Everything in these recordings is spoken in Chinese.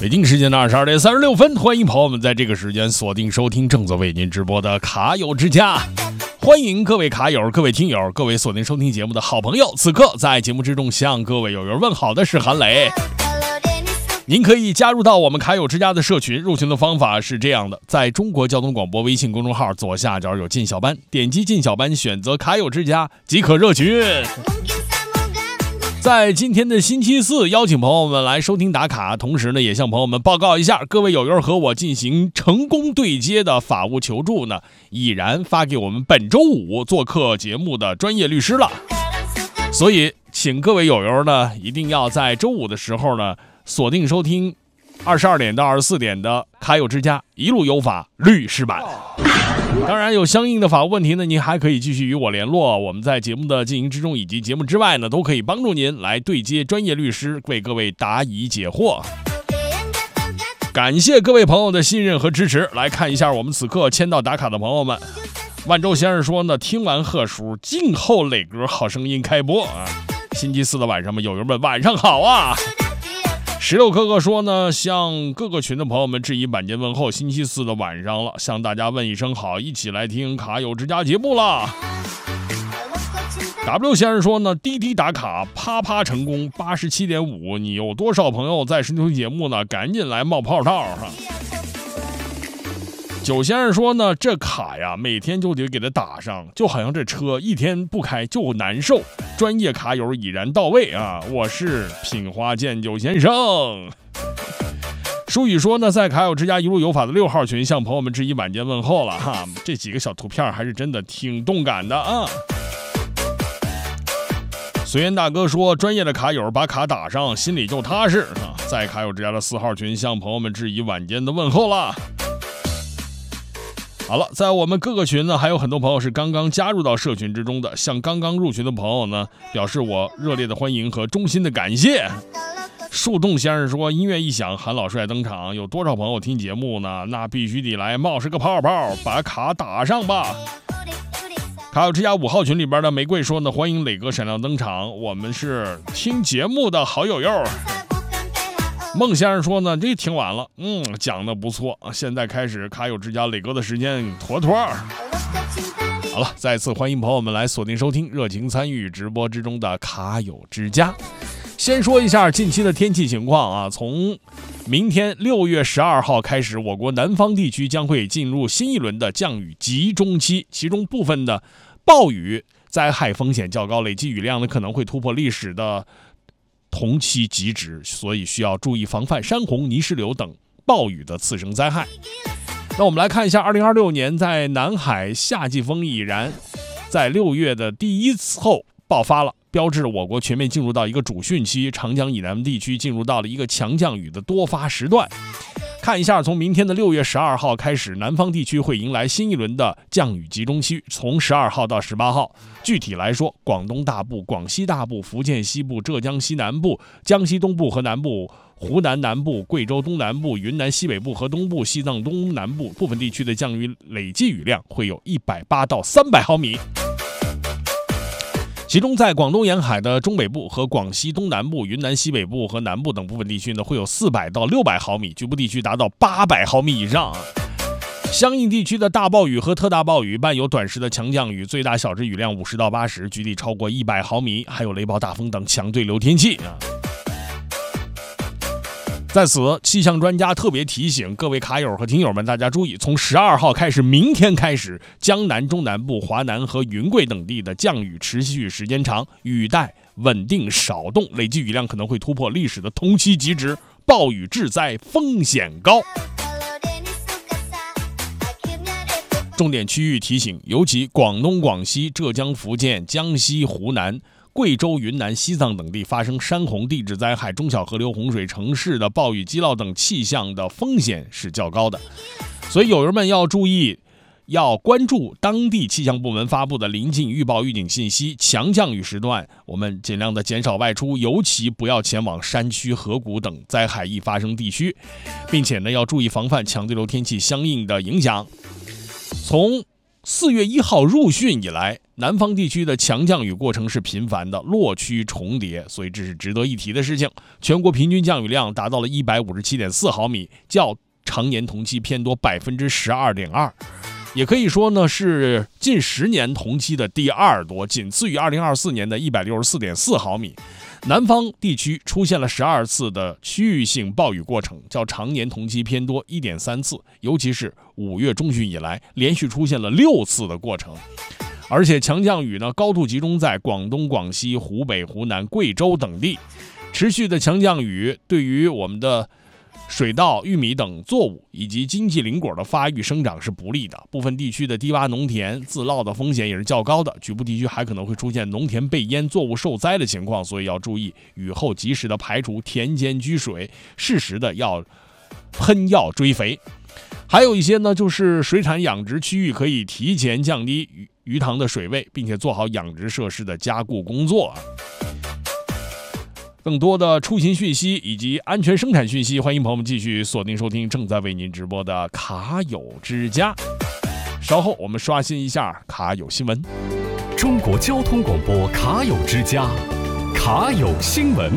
北京时间的22点36分，欢迎朋友们在这个时间锁定收听正在为您直播的卡友之家。欢迎各位卡友、各位听友、各位锁定收听节目的好朋友。此刻在节目之中向各位友友问好的是韩磊。您可以加入到我们卡友之家的社群，入群的方法是这样的：在中国交通广播微信公众号左下角有进小班，点击进小班，选择卡友之家即可入群。在今天的星期四，邀请朋友们来收听打卡，同时呢，也向朋友们报告一下，各位友友和我进行成功对接的法务求助呢，已然发给我们本周五做客节目的专业律师了。所以，请各位友友呢，一定要在周五的时候呢，锁定收听22点到24点的卡友之家一路有法律师版。当然有相应的法务问题呢，您还可以继续与我联络，我们在节目的进行之中以及节目之外呢，都可以帮助您来对接专业律师，为各位答疑解惑。感谢各位朋友的信任和支持。来看一下我们此刻签到打卡的朋友们。万周先生说呢，听完贺叔，静候磊哥好声音开播啊！星期四的晚上们，友友们晚上好啊！石榴哥哥说呢，向各个群的朋友们致以晚间问候，星期四的晚上了，向大家问一声好，一起来听卡友之家节目了。W 先生说呢，滴滴打卡啪啪成功87.5，你有多少朋友在收听节目呢？赶紧来冒泡套哈。九先生说呢，这卡呀每天就得给它打上，就好像这车一天不开就难受。专业卡友已然到位啊！我是品花见九先生。舒宇说呢，在卡友之家一路有法的6号群向朋友们致以晚间问候了哈。这几个小图片还是真的挺动感的啊。随缘大哥说，专业的卡友把卡打上，心里就踏实啊。在卡友之家的4号群向朋友们致以晚间的问候了。好了，在我们各个群呢，还有很多朋友是刚刚加入到社群之中的，向刚刚入群的朋友呢，表示我热烈的欢迎和衷心的感谢。树洞先生说，音乐一响，韩老帅登场，有多少朋友听节目呢？那必须得来冒是个泡泡，把卡打上吧。卡友之家5号群里边的玫瑰说呢，欢迎磊哥闪亮登场，我们是听节目的好友友。孟先生说呢，这听完了，讲的不错，现在开始卡友之家磊哥的时间妥妥。好了，再次欢迎朋友们来锁定收听，热情参与直播之中的卡友之家。先说一下近期的天气情况啊，从明天6月12号开始，我国南方地区将会进入新一轮的降雨集中期，其中部分的暴雨灾害风险较高，累计雨量呢可能会突破历史的同期极值，所以需要注意防范山洪、泥石流等暴雨的次生灾害。那我们来看一下2026年在南海夏季风已然在6月的第一次后爆发了，标志着我国全面进入到一个主汛期，长江以南地区进入到了一个强降雨的多发时段。看一下，从明天的6月12号开始，南方地区会迎来新一轮的降雨集中期，从12号到18号。具体来说，广东大部、广西大部、福建西部、浙江西南部、江西东部和南部、湖南南部、贵州东南部、云南西北部和东部、西藏东南部部分地区的降雨累计雨量会有180到300毫米。其中在广东沿海的中北部和广西东南部、云南西北部和南部等部分地区呢，会有400到600毫米，局部地区达到800毫米以上。相应地区的大暴雨和特大暴雨伴有短时的强降雨，最大小致雨量50到80，局地超过100毫米，还有雷暴大风等强对流天气啊。在此，气象专家特别提醒各位卡友和听友们，大家注意，从12号开始，明天开始，江南、中南部、华南和云贵等地的降雨持续时间长，雨带稳定少动，累计雨量可能会突破历史的同期极值，暴雨致灾风险高。重点区域提醒，尤其广东、广西、浙江、福建、江西、湖南、贵州、云南、西藏等地发生山洪、地质灾害、中小河流洪水、城市的暴雨积涝等气象的风险是较高的，所以友人们要注意，要关注当地气象部门发布的临近预报预警信息。强降雨时段，我们尽量的减少外出，尤其不要前往山区、河谷等灾害易发生地区，并且呢要注意防范强对流天气相应的影响。从 4月1号入汛以来，南方地区的强降雨过程是频繁的，落区重叠，所以这是值得一提的事情。全国平均降雨量达到了157.4毫米，较常年同期偏多12.2%，也可以说呢是近10年同期的第2多，仅次于2024年的164.4毫米。南方地区出现了12次的区域性暴雨过程，较常年同期偏多1.3次，尤其是5月中旬以来，连续出现了6次的过程。而且强降雨呢，高度集中在广东、广西、湖北、湖南、贵州等地。持续的强降雨对于我们的水稻、玉米等作物以及经济林果的发育生长是不利的，部分地区的低洼农田自涝的风险也是较高的，局部地区还可能会出现农田被淹、作物受灾的情况，所以要注意雨后及时的排除田间积水，适时的要喷药追肥。还有一些呢，就是水产养殖区域可以提前降低鱼塘的水位，并且做好养殖设施的加固工作。更多的出行讯息以及安全生产讯息，欢迎朋友们继续锁定收听正在为您直播的卡友之家。稍后我们刷新一下卡友新闻。 中国交通广播卡友之家，卡友新闻。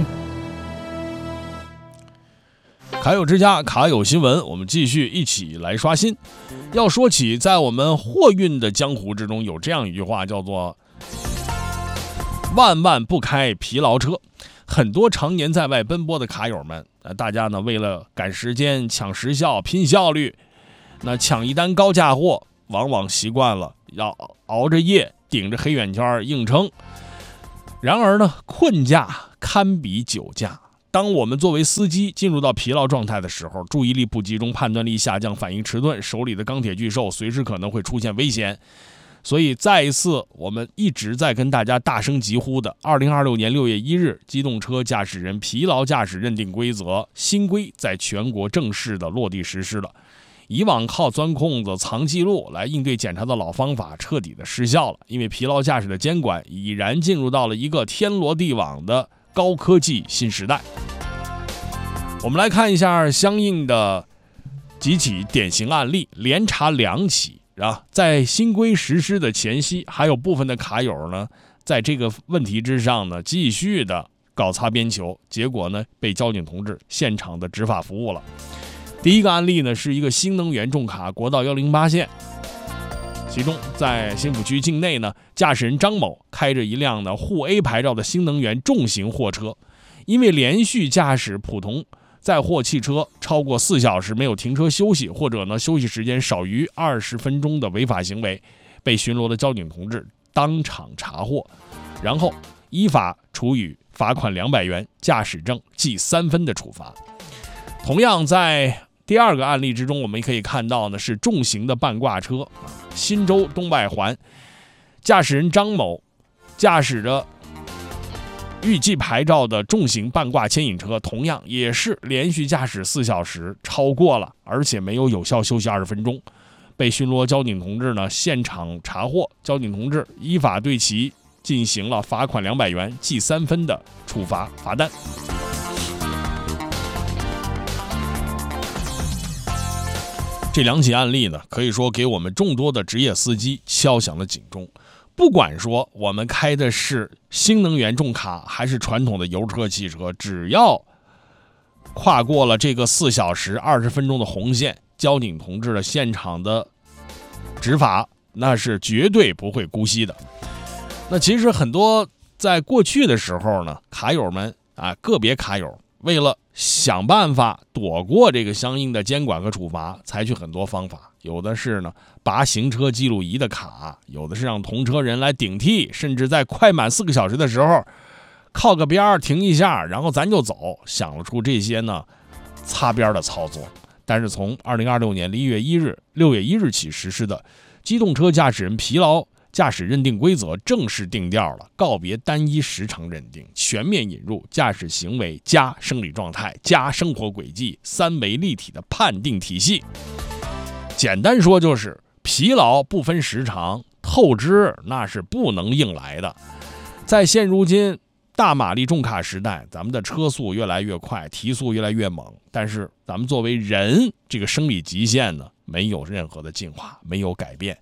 卡友之家，卡友新闻，我们继续一起来刷新。要说起在我们货运的江湖之中，有这样一句话叫做万万不开疲劳车。很多常年在外奔波的卡友们，大家呢为了赶时间、抢时效、拼效率，那抢一单高价货，往往习惯了要熬着夜，顶着黑眼圈硬撑。然而呢，困驾堪比酒驾。当我们作为司机进入到疲劳状态的时候，注意力不集中，判断力下降，反应迟钝，手里的钢铁巨兽随时可能会出现危险。所以再一次，我们一直在跟大家大声疾呼的2026年6月1日机动车驾驶人疲劳驾驶认定规则新规在全国正式的落地实施了。以往靠钻空子、藏记录来应对检查的老方法彻底的失效了，因为疲劳驾驶的监管已然进入到了一个天罗地网的高科技新时代。我们来看一下相应的几起典型案例，连查2起。在新规实施的前夕，还有部分的卡友呢，在这个问题之上呢，继续的搞擦边球，结果呢，被交警同志现场的执法服务了。第一个案例呢，是一个新能源重卡国道108线，其中在新浦区境内呢，驾驶人张某开着一辆呢沪 A 牌照的新能源重型货车，因为连续驾驶普通载货汽车超过4小时没有停车休息，或者呢休息时间少于20分钟的违法行为，被巡逻的交警同志当场查获，然后依法处以罚款200元、驾驶证记3分的处罚。同样在第二个案例之中，我们可以看到呢是重型的半挂车，新州东外环，驾驶人张某驾驶着预计牌照的重型半挂牵引车，同样也是连续驾驶4小时，超过了，而且没有有效休息20分钟，被巡逻交警同志呢现场查获，交警同志依法对其进行了罚款200元、记3分的处罚罚单。这2起案例呢，可以说给我们众多的职业司机敲响了警钟。不管说我们开的是新能源重卡还是传统的油车汽车，只要跨过了这个4小时20分钟的红线，交警同志的现场的执法那是绝对不会姑息的。那其实很多在过去的时候呢，卡友们个别卡友为了想办法躲过这个相应的监管和处罚，采取很多方法，有的是呢拔行车记录仪的卡，有的是让同车人来顶替，甚至在快满4个小时的时候靠个边停一下，然后咱就走，想了出这些呢擦边的操作。但是从2026年6月1日起实施的机动车驾驶人疲劳驾驶认定规则正式定调了，告别单一时程认定，全面引入驾驶行为加生理状态加生活轨迹3维立体的判定体系。简单说就是疲劳不分时长，透支那是不能硬来的。在现如今大马力重卡时代，咱们的车速越来越快，提速越来越猛，但是咱们作为人，这个生理极限呢没有任何的进化，没有改变。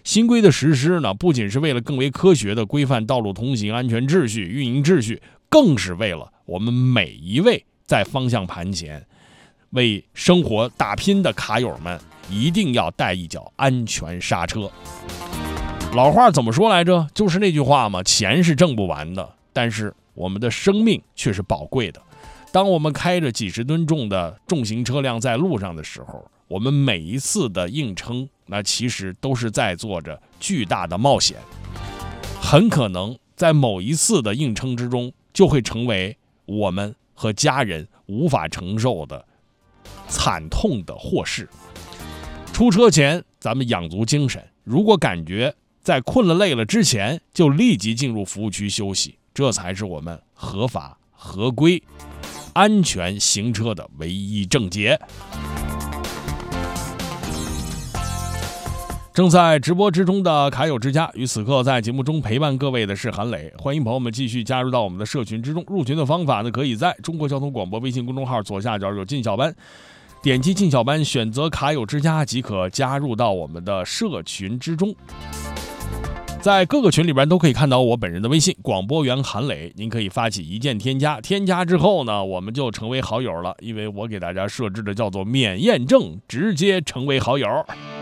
新规的实施呢，不仅是为了更为科学的规范道路通行安全秩序、运营秩序，更是为了我们每一位在方向盘前为生活打拼的卡友们，一定要带一脚安全刹车。老话怎么说来着？就是那句话嘛，钱是挣不完的，但是我们的生命却是宝贵的。当我们开着几十吨重的重型车辆在路上的时候，我们每一次的硬撑，那其实都是在做着巨大的冒险。很可能在某一次的硬撑之中，就会成为我们和家人无法承受的惨痛的祸事。出车前，咱们养足精神，如果感觉在困了累了之前，就立即进入服务区休息，这才是我们合法合规安全行车的唯一正解。正在直播之中的卡友之家，与此刻在节目中陪伴各位的是韩磊，欢迎朋友们继续加入到我们的社群之中。入群的方法呢，可以在中国交通广播微信公众号左下角有进小班，点击进小班，选择卡友之家即可加入到我们的社群之中。在各个群里边都可以看到我本人的微信广播员韩磊，您可以发起一键添加，添加之后呢，我们就成为好友了，因为我给大家设置的叫做免验证，直接成为好友。